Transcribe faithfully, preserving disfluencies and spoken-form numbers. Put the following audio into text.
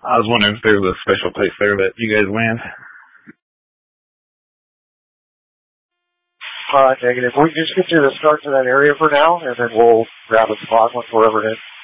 I was wondering if there's a special place there that you guys land. Uh, negative. We just get you to start to that area for now, and then we'll grab a spot once we're over in.